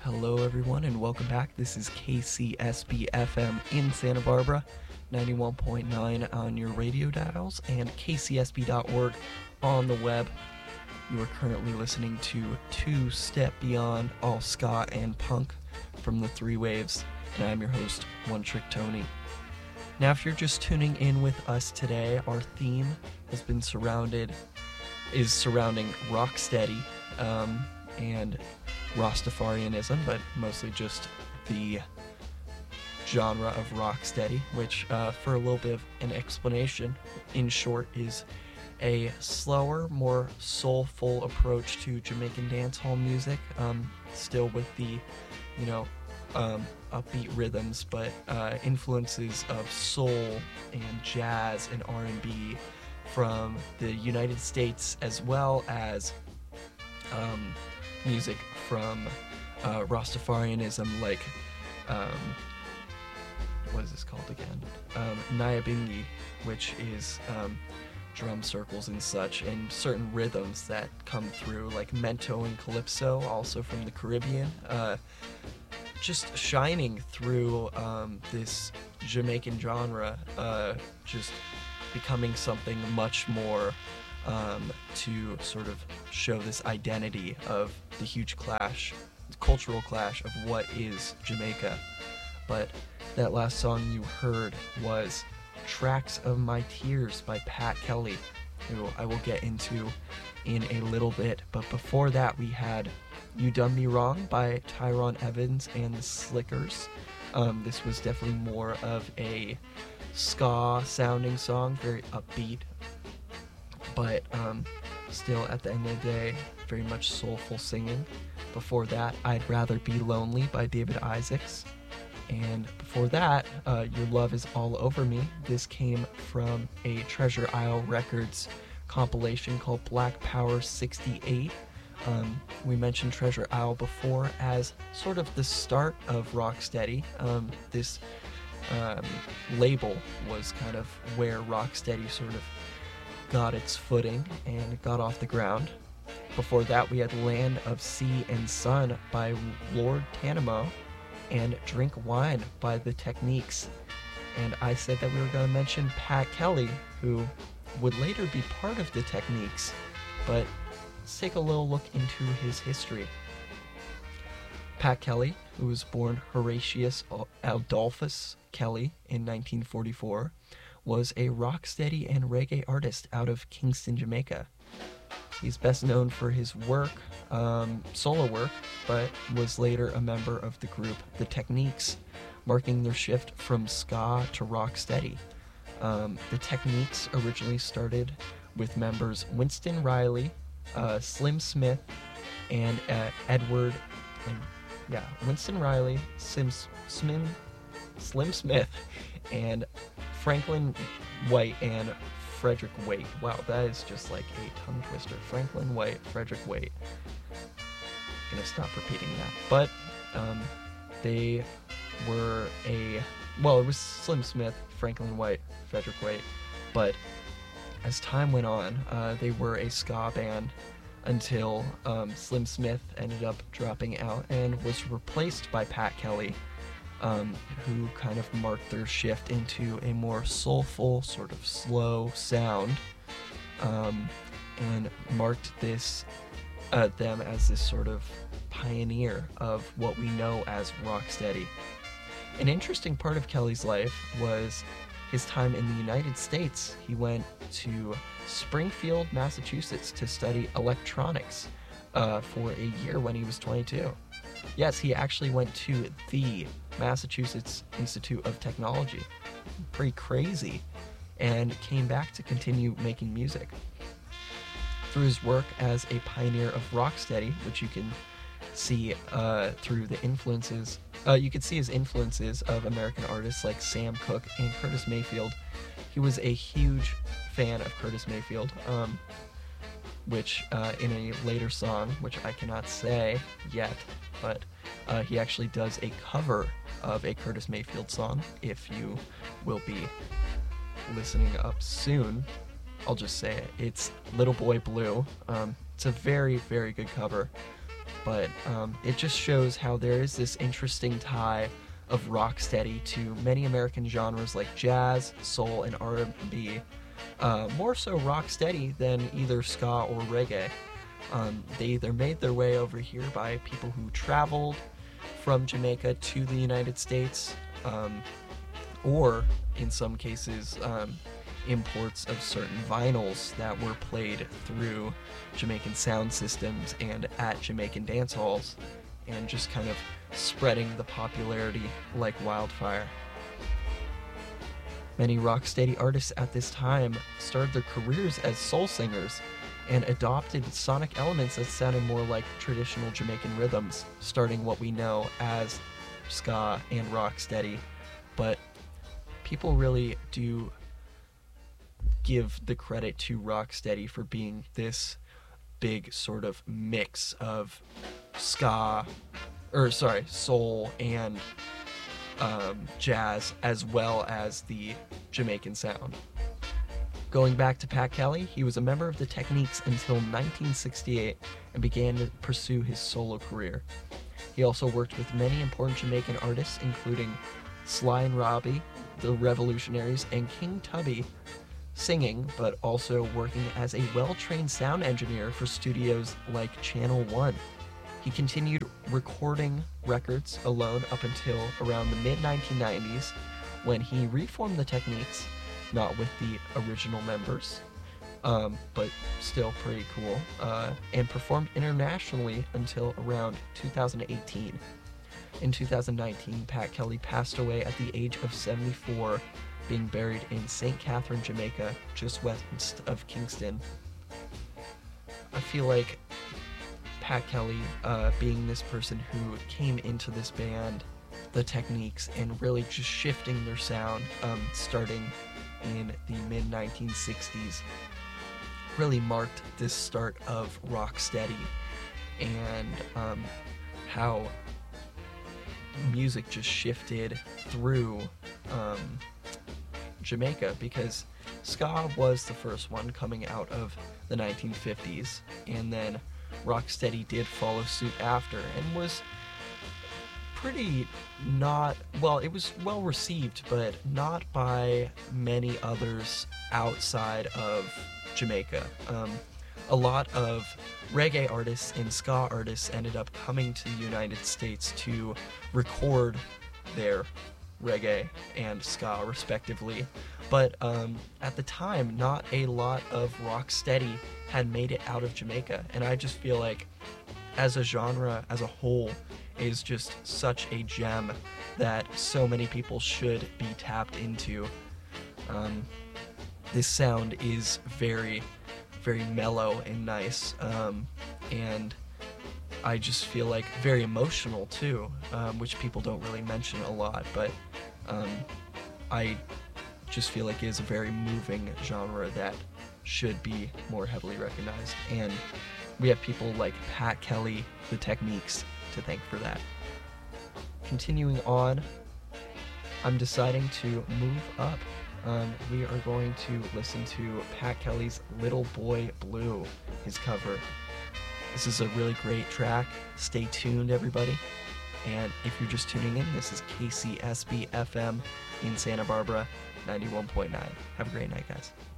Hello, everyone, and welcome back. This is KCSB FM in Santa Barbara, 91.9 on your radio dials, and kcsb.org on the web. You are currently listening to Two Step Beyond, all ska and punk from the Three Waves, and I'm your host, One Trick Tony. Now, if you're just tuning in with us today, our theme has been surrounding Rocksteady, and Rastafarianism, but mostly just the genre of rocksteady, which, for a little bit of an explanation, in short, is a slower, more soulful approach to Jamaican dancehall music, still with the, upbeat rhythms, but influences of soul and jazz and R&B from the United States, as well as music from Rastafarianism, like what is this called again? Nyabingi, which is drum circles and such, and certain rhythms that come through, like mento and calypso, also from the Caribbean, just shining through this Jamaican genre, just becoming something much more to sort of show this identity of the huge clash, cultural clash of what is Jamaica. But that last song you heard was Tracks of My Tears by Pat Kelly, who I will get into in a little bit. But before that, we had You Done Me Wrong by Tyrone Evans and the Slickers. This was definitely more of a ska sounding song, very upbeat, but still at the end of the day, very much soulful singing. Before that, I'd Rather Be Lonely by David Isaacs. And before that, Your Love Is All Over Me. This came from a Treasure Isle Records compilation called Black Power 68. We mentioned Treasure Isle before as sort of the start of Rocksteady. This label was kind of where Rocksteady sort of got its footing and got off the ground. Before that, we had Land of Sea and Sun by Lord Tanamo and Drink Wine by The Techniques. And I said that we were going to mention Pat Kelly, who would later be part of The Techniques, but let's take a little look into his history. Pat Kelly, who was born Horatius Adolphus Kelly in 1944, was a rocksteady and reggae artist out of Kingston, Jamaica. He's best known for his work, solo work, but was later a member of the group The Techniques, marking their shift from ska to rocksteady. The Techniques originally started with members Winston Riley, Slim Smith, and Winston Riley, Slim Smith, and Franklin White and Frederick Waite. Wow, that is just like a tongue twister. Franklin White, Frederick Waite. Gonna stop repeating that. But they were it was Slim Smith, Franklin White, Frederick Waite. But as time went on, they were a ska band until Slim Smith ended up dropping out and was replaced by Pat Kelly, who kind of marked their shift into a more soulful, sort of slow sound, and marked them as this sort of pioneer of what we know as rocksteady. An interesting part of Kelly's life was his time in the United States. He went to Springfield, Massachusetts to study electronics for a year when he was 22. Yes, he actually went to the Massachusetts Institute of Technology. Pretty crazy. And came back to continue making music. Through his work as a pioneer of rocksteady, which you can see through the influences, you could see his influences of American artists like Sam Cooke and Curtis Mayfield. He was a huge fan of Curtis Mayfield, which in a later song, which I cannot say yet, but he actually does a cover of a Curtis Mayfield song. If you will be listening up soon, I'll just say it. It's Little Boy Blue. It's a very, very good cover. but it just shows how there is this interesting tie of rocksteady to many American genres like jazz, soul, and R&B. More so rocksteady than either ska or reggae. They either made their way over here by people who traveled from Jamaica to the United States, or in some cases, imports of certain vinyls that were played through Jamaican sound systems and at Jamaican dance halls, and just kind of spreading the popularity like wildfire. Many rocksteady artists at this time started their careers as soul singers and adopted sonic elements that sounded more like traditional Jamaican rhythms, starting what we know as ska and rocksteady. But people really do give the credit to rocksteady for being this big sort of mix of soul and jazz, as well as the Jamaican sound. Going back to Pat Kelly, he was a member of the Techniques until 1968 and began to pursue his solo career. He also worked with many important Jamaican artists, including Sly and Robbie, the Revolutionaries, and King Tubby, singing, but also working as a well-trained sound engineer for studios like Channel One. He continued recording records alone up until around the mid-1990s, when he reformed the Techniques, not with the original members, but still pretty cool, and performed internationally until around 2018. In 2019, Pat Kelly passed away at the age of 74, being buried in St. Catherine, Jamaica, just west of Kingston. I feel like Pat Kelly, being this person who came into this band, the Techniques, and really just shifting their sound, starting in the mid-1960s, really marked this start of rocksteady, and how music just shifted through Jamaica, because ska was the first one coming out of the 1950s, and then rocksteady did follow suit after, and was pretty it was well received, but not by many others outside of Jamaica. A lot of reggae artists and ska artists ended up coming to the United States to record their reggae and ska respectively, but at the time not a lot of rocksteady had made it out of Jamaica, and I just feel like as a genre as a whole is just such a gem that so many people should be tapped into. This sound is very, very mellow and nice, and I just feel like very emotional too, which people don't really mention a lot, but I just feel like it is a very moving genre that should be more heavily recognized, and we have people like Pat Kelly, the Techniques, to thank for that. Continuing on, I'm deciding to move up. We are going to listen to Pat Kelly's Little Boy Blue, his cover. This is a really great track. Stay tuned, everybody. And if you're just tuning in, this is KCSB FM in Santa Barbara, 91.9. Have a great night, guys.